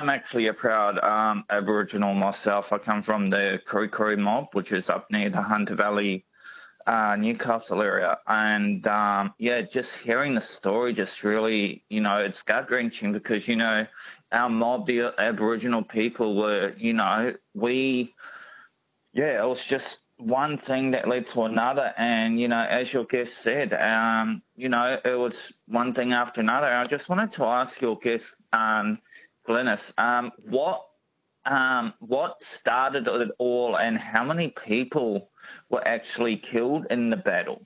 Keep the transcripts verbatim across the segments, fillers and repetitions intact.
I'm actually a proud um, Aboriginal myself. I come from the Kurri Kurri mob, which is up near the Hunter Valley, uh, Newcastle area. And, um, yeah, just hearing the story just really, you know, it's gut-wrenching because, you know, our mob, the Aboriginal people were, you know, we, yeah, it was just one thing that led to another. And, you know, as your guest said, um, you know, it was one thing after another. I just wanted to ask your guest, um, Glenys, um, what um, what started it all and how many people were actually killed in the battle?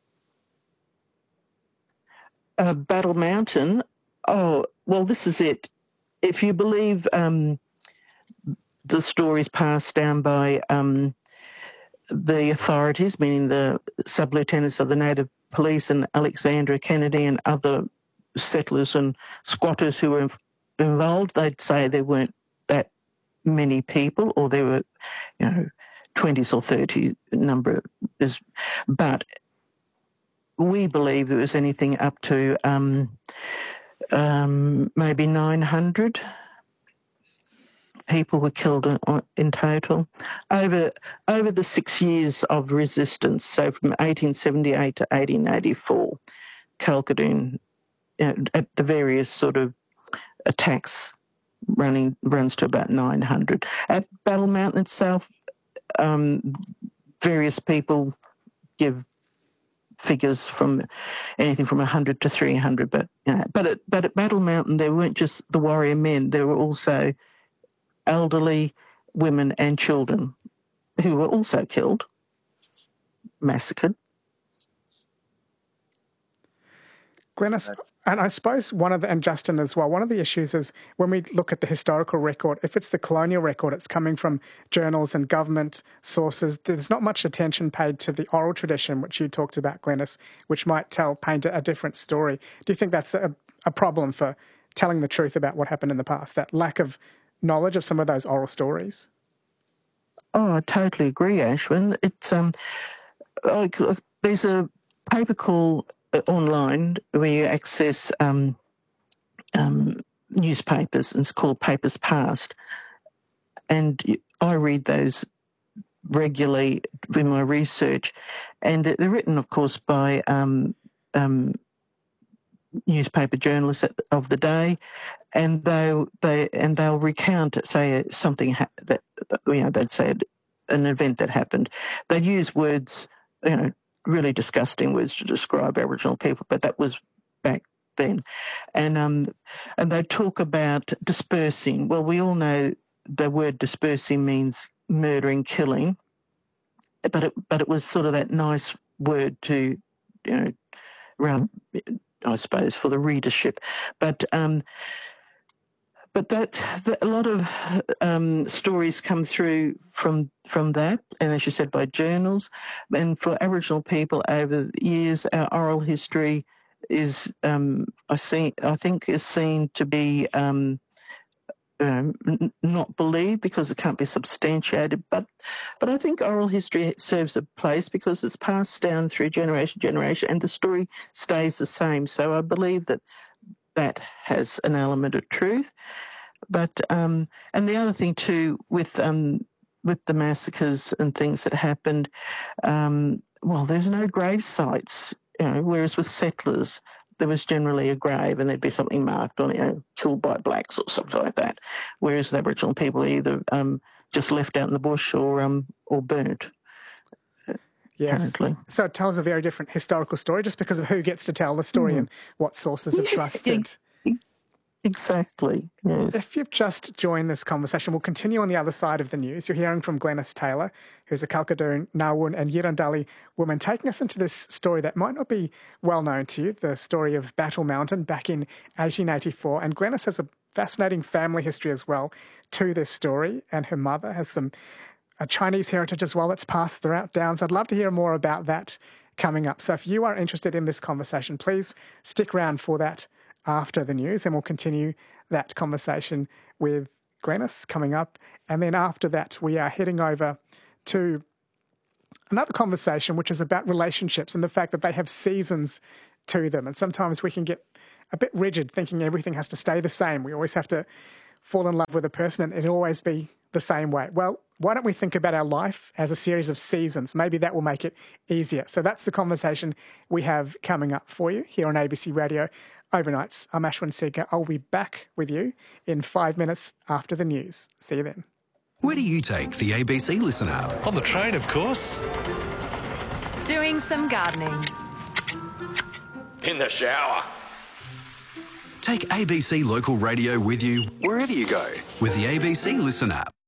Uh, Battle Mountain, oh, well, this is it. If you believe um, the stories passed down by um, the authorities, meaning the sub-lieutenants of the Native Police and Alexandra Kennedy and other settlers and squatters who were involved, they'd say there weren't that many people, or there were, you know, twenties or thirty number. Is, but we believe there was anything up to um, um, maybe nine hundred people were killed in, in total over over the six years of resistance. So from eighteen seventy-eight to eighteen eighty-four, Kalkadoon, you know, at the various sort of attacks running runs to about nine hundred. At Battle Mountain itself, um, various people give figures from anything from one hundred to three hundred. But you know, but at, but at Battle Mountain, there weren't just the warrior men. There were also elderly women and children who were also killed, massacred. Glenys, and I suppose one of the, and Justin as well, one of the issues is when we look at the historical record, if it's the colonial record, it's coming from journals and government sources. There's not much attention paid to the oral tradition, which you talked about, Glenys, which might tell, paint a different story. Do you think that's a, a problem for telling the truth about what happened in the past, that lack of knowledge of some of those oral stories? Oh, I totally agree, Ashwin. It's um, like, there's a paper called online where you access um, um, newspapers, and it's called Papers Past. And I read those regularly in my research, and they're written, of course, by um, um, newspaper journalists of the day, and they they and they'll recount, say, something ha- that you know they'd say an event that happened. They'd use words, you know, really disgusting words to describe Aboriginal people, but that was back then. And um, and they talk about dispersing. Well, we all know the word dispersing means murdering, killing, but it but it was sort of that nice word to, you know, around, I suppose, for the readership. But um, but that, that a lot of um, stories come through from from that, and as you said, by journals. And for Aboriginal people over the years, our oral history is um, I see I think is seen to be um, um, n- not believed because it can't be substantiated. But but I think oral history serves a place because it's passed down through generation to generation, and the story stays the same. So I believe that that has an element of truth. But um, and the other thing too, with um, with the massacres and things that happened, um, well, there's no grave sites, you know, whereas with settlers, there was generally a grave and there'd be something marked on it, you know, killed by blacks or something like that. Whereas the Aboriginal people are either um, just left out in the bush or um, or burnt. Yes. Apparently. So it tells a very different historical story just because of who gets to tell the story mm. and what sources are trusted. Exactly, yes. If you've just joined this conversation, we'll continue on the other side of the news. You're hearing from Glenys Taylor, who's a Kalkadoon, Nawun and Yirrandali woman, taking us into this story that might not be well known to you, the story of Battle Mountain back in eighteen eighty-four. And Glenys has a fascinating family history as well to this story, and her mother has some a Chinese heritage as well that's passed throughout Downs. I'd love to hear more about that coming up. So if you are interested in this conversation, please stick around for that after the news, and we'll continue that conversation with Glenys coming up. And then after that, we are heading over to another conversation, which is about relationships and the fact that they have seasons to them. And sometimes we can get a bit rigid, thinking everything has to stay the same. We always have to fall in love with a person and it'll always be the same way. Well, why don't we think about our life as a series of seasons? Maybe that will make it easier. So that's the conversation we have coming up for you here on A B C Radio Overnights. I'm Ashwin Seeker. I'll be back with you in five minutes after the news. See you then. Where do you take the A B C Listen app? On the train, of course. Doing some gardening. In the shower. Take A B C Local Radio with you wherever you go with the A B C Listen app.